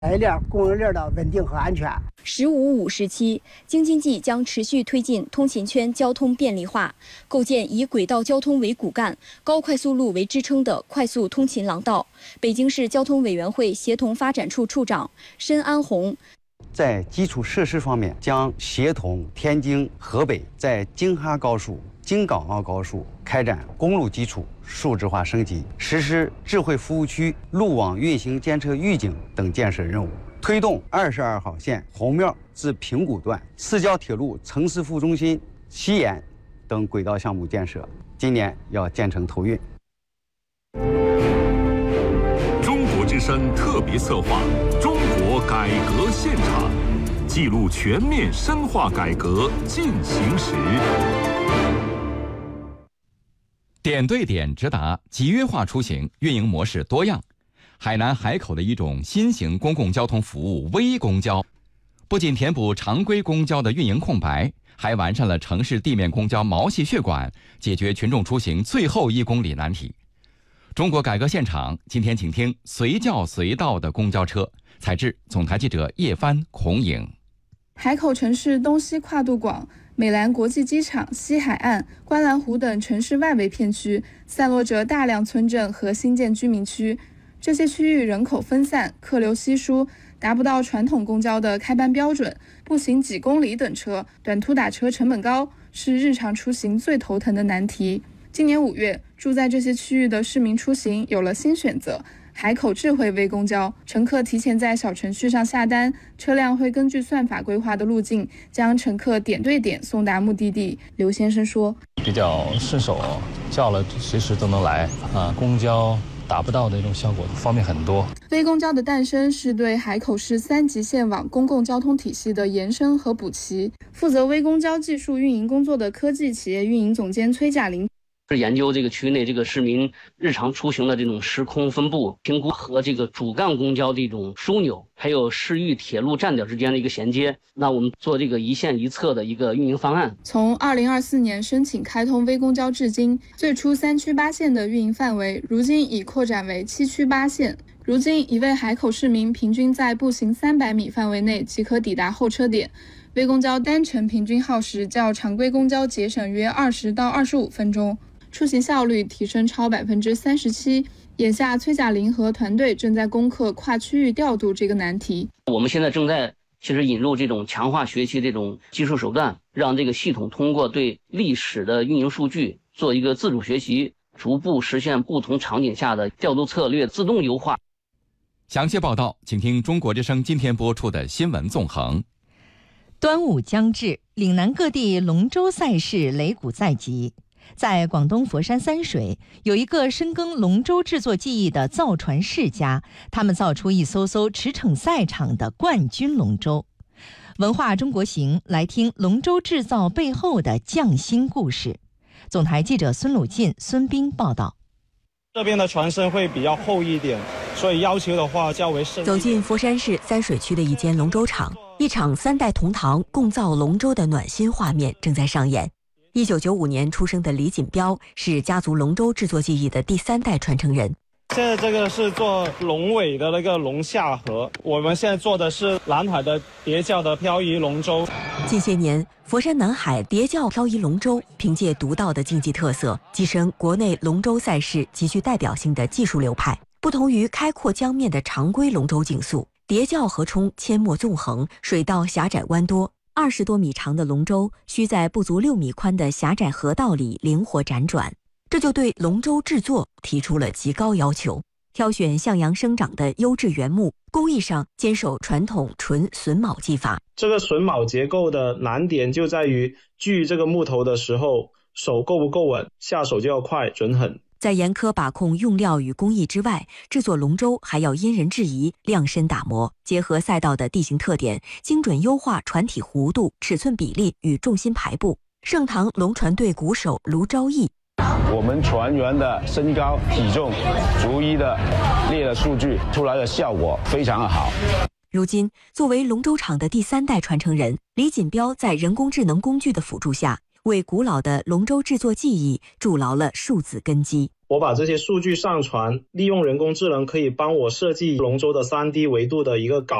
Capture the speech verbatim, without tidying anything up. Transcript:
产业链、供应链的稳定和安全。 十五五时期，京津冀将持续推进通勤圈交通便利化，构建以轨道交通为骨干、高快速路为支撑的快速通勤廊道。北京市交通委员会协同发展处处长申安红。 在基础设施方面，将协同天津、河北在京哈高速、京港澳高速开展公路基础数字化升级，实施智慧服务区、路网运行监测预警等建设任务，推动二十二号线红庙至平谷段、市郊铁路城市副中心西延等轨道项目建设，今年要建成投运。 中国之声特别策划《中国改革现场》，记录全面深化改革进行时。 点对点直达、集约化出行运营模式多样。海南海口的一种新型公共交通服务微公交，不仅填补常规公交的运营空白，还完善了城市地面公交毛细血管，解决群众出行最后一公里难题。中国改革现场今天请听随叫随到的公交车，采制总台记者叶帆、孔颖。 海口城市东西跨度广，美兰国际机场、西海岸、观澜湖等城市外围片区散落着大量村镇和新建居民区，这些区域人口分散，客流稀疏，达不到传统公交的开班标准，步行几公里等车，短途打车成本高，是日常出行最头疼的难题。今年五月，住在这些区域的市民出行有了新选择，海口智慧微公交，乘客提前在小程序上下单，车辆会根据算法规划的路径，将乘客点对点送达目的地。刘先生说， 比较顺手，叫了随时都能来啊，公交达不到的一种效果方面很多。 微公交的诞生是对海口市三级线网公共交通体系的延伸和补齐。负责微公交技术运营工作的科技企业运营总监崔甲林是研究这个区内这个市民日常出行的这种时空分布，评估和这个主干公交的一种枢纽，还有市域铁路站点之间的一个衔接。那我们做这个一线一策的一个运营方案。 从二零二四年申请开通微公交至今，最初三区八线的运营范围，如今已扩展为七区八线。如今，一位海口市民平均在步行三百米范围内即可抵达候车点。微公交单程平均耗时较常规公交节省约二十到二十五分钟。出行效率提升超百分之三十七。眼下，崔甲林和团队正在攻克跨区域调度这个难题。 我们现在正在其实引入这种强化学习这种技术手段，让这个系统通过对历史的运营数据做一个自主学习，逐步实现不同场景下的调度策略自动优化。 详细报道，请听中国之声今天播出的新闻纵横。 端午将至，岭南各地龙舟赛事擂鼓在即。在广东佛山三水，有一个深耕龙舟制作技艺的造船世家，他们造出一艘艘驰骋赛场的冠军龙舟。文化中国行，来听龙舟制造背后的匠心故事。总台记者孙鲁进、孙斌报道。 这边的船身会比较厚一点，所以要求的话较为深。 走进佛山市三水区的一间龙舟厂，一场三代同堂共造龙舟的暖心画面正在上演。一九九五年出生的李锦标是家族龙舟制作技艺的第三代传承人。 现在这个是做龙尾的那个龙下河，我们现在做的是南海的叠教的漂移龙舟。 近些年，佛山南海叠教漂移龙舟凭借独到的竞技特色，跻身国内龙舟赛事极具代表性的技术流派。不同于开阔江面的常规龙舟竞速，叠教河冲阡陌纵横，水道狭窄弯多。二十多米长的龙舟需在不足六米宽的狭窄河道里灵活辗转，这就对龙舟制作提出了极高要求。挑选向阳生长的优质原木，工艺上坚守传统纯榫卯技法。 这个榫卯结构的难点就在于锯这个木头的时候，手够不够稳，下手就要快准狠。 在严苛把控用料与工艺之外，制作龙舟还要因人制宜，量身打磨，结合赛道的地形特点，精准优化船体弧度、尺寸比例与重心排布。盛唐龙船队鼓手卢昭义， 我们船员的身高体重逐一的列了数据，出来的效果非常的好。 如今，作为龙舟厂的第三代传承人，李锦标在人工智能工具的辅助下，为古老的龙舟制作技艺筑牢了数字根基。 我把这些数据上传，利用人工智能可以帮我设计龙舟的 三 D 维度的一个稿